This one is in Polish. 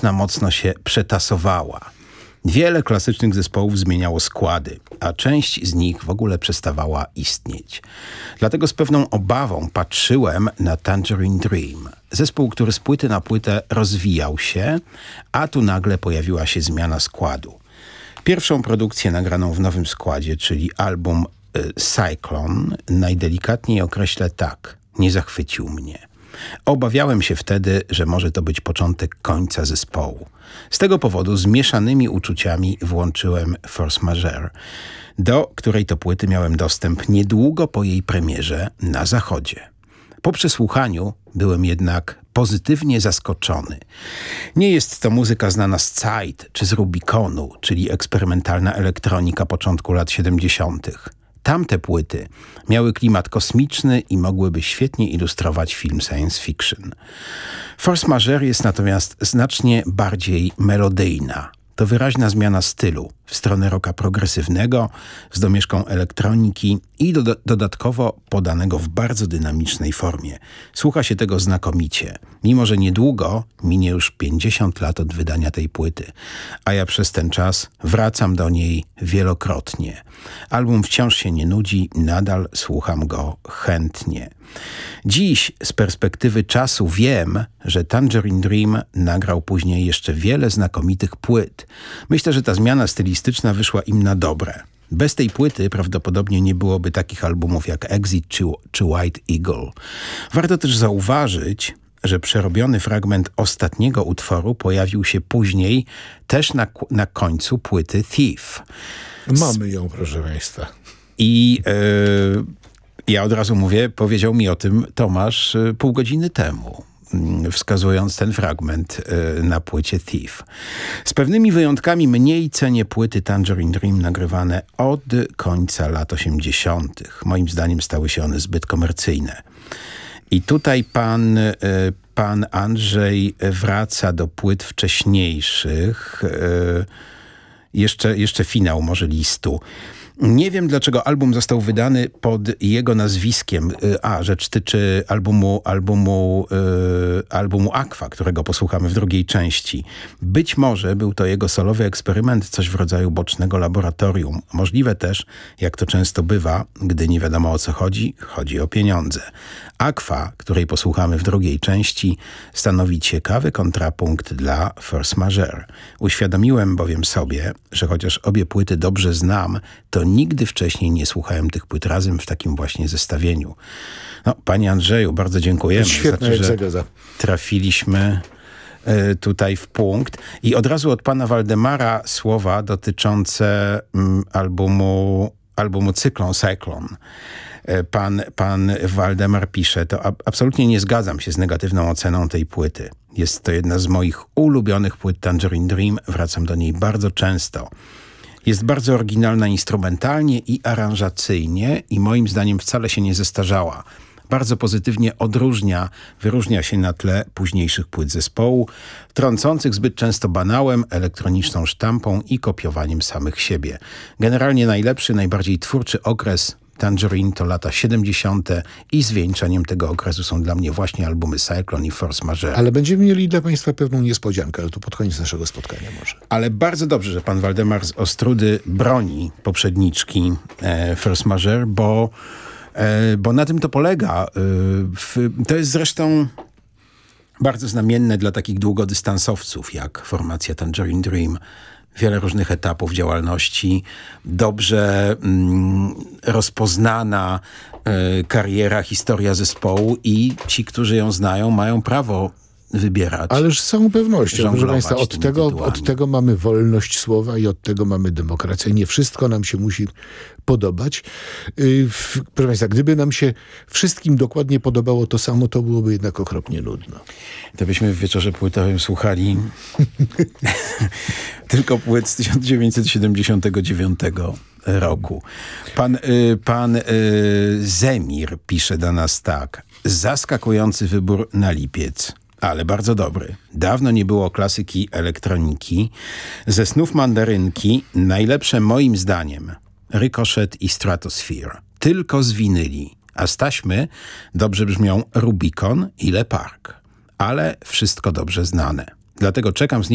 muzyczna mocno się przetasowała. Wiele klasycznych zespołów zmieniało składy, a część z nich w ogóle przestawała istnieć. Dlatego z pewną obawą patrzyłem na Tangerine Dream. Zespół, który z płyty na płytę rozwijał się, a tu nagle pojawiła się zmiana składu. Pierwszą produkcję nagraną w nowym składzie, czyli album Cyclone, najdelikatniej określę tak: nie zachwycił mnie. Obawiałem się wtedy, że może to być początek końca zespołu. Z tego powodu z mieszanymi uczuciami włączyłem Force Majeure, do której to płyty miałem dostęp niedługo po jej premierze na Zachodzie. Po przesłuchaniu byłem jednak pozytywnie zaskoczony. Nie jest to muzyka znana z Zeit czy z Rubiconu, czyli eksperymentalna elektronika początku lat 70. Tamte płyty miały klimat kosmiczny i mogłyby świetnie ilustrować film science fiction. Force Majeure jest natomiast znacznie bardziej melodyjna. To wyraźna zmiana stylu w stronę rocka progresywnego z domieszką elektroniki i dodatkowo podanego w bardzo dynamicznej formie. Słucha się tego znakomicie, mimo że niedługo minie już 50 lat od wydania tej płyty, a ja przez ten czas wracam do niej wielokrotnie. Album wciąż się nie nudzi, nadal słucham go chętnie. Dziś z perspektywy czasu wiem, że Tangerine Dream nagrał później jeszcze wiele znakomitych płyt. Myślę, że ta zmiana stylistyczna wyszła im na dobre. Bez tej płyty prawdopodobnie nie byłoby takich albumów jak Exit czy White Eagle. Warto też zauważyć, że przerobiony fragment ostatniego utworu pojawił się później też na końcu płyty Thief. Mamy ją, proszę państwa. I ja od razu mówię, powiedział mi o tym Tomasz pół godziny temu, wskazując ten fragment na płycie Thief. Z pewnymi wyjątkami mniej cenię płyty Tangerine Dream nagrywane od końca lat 80. Moim zdaniem stały się one zbyt komercyjne. I tutaj pan Andrzej wraca do płyt wcześniejszych, jeszcze finał może listu. Nie wiem, dlaczego album został wydany pod jego nazwiskiem. Rzecz tyczy albumu Aqua, którego posłuchamy w drugiej części. Być może był to jego solowy eksperyment, coś w rodzaju bocznego laboratorium. Możliwe też, jak to często bywa, gdy nie wiadomo o co chodzi o pieniądze. Aqua, której posłuchamy w drugiej części, stanowi ciekawy kontrapunkt dla Force Majeure. Uświadomiłem bowiem sobie, że chociaż obie płyty dobrze znam, to nigdy wcześniej nie słuchałem tych płyt razem w takim właśnie zestawieniu. Panie Andrzeju, bardzo dziękujemy. Świetna egzegeza. Trafiliśmy tutaj w punkt. I od razu od pana Waldemara słowa dotyczące albumu Cyclone. Pan Waldemar pisze, to absolutnie nie zgadzam się z negatywną oceną tej płyty. Jest to jedna z moich ulubionych płyt Tangerine Dream. Wracam do niej bardzo często. Jest bardzo oryginalna instrumentalnie i aranżacyjnie i moim zdaniem wcale się nie zestarzała. Bardzo pozytywnie wyróżnia się na tle późniejszych płyt zespołu, trącących zbyt często banałem, elektroniczną sztampą i kopiowaniem samych siebie. Generalnie najlepszy, najbardziej twórczy okres Tangerine to lata 70. i zwieńczeniem tego okresu są dla mnie właśnie albumy Cyclone i Force Majeure. Ale będziemy mieli dla państwa pewną niespodziankę, ale to pod koniec naszego spotkania może. Ale bardzo dobrze, że pan Waldemar z Ostródy broni poprzedniczki Force Majeure, bo na tym to polega. To jest zresztą bardzo znamienne dla takich długodystansowców jak formacja Tangerine Dream. Wiele różnych etapów działalności, dobrze rozpoznana kariera, historia zespołu i ci, którzy ją znają, mają prawo wybierać. Ależ z całą pewnością, proszę państwa, od tego mamy wolność słowa i od tego mamy demokrację. Nie wszystko nam się musi podobać. Proszę państwa, gdyby nam się wszystkim dokładnie podobało to samo, to byłoby jednak okropnie nudno. To byśmy w wieczorze płytowym słuchali tylko płyt z 1979 roku. Pan Zemir pisze do nas tak. Zaskakujący wybór na lipiec, ale bardzo dobry. Dawno nie było klasyki elektroniki. Ze snów mandarynki najlepsze moim zdaniem Ricochet i Stratosphere. Tylko z winyli. A z taśmy dobrze brzmią Rubicon i Le Parc. Ale wszystko dobrze znane. Dlatego czekam z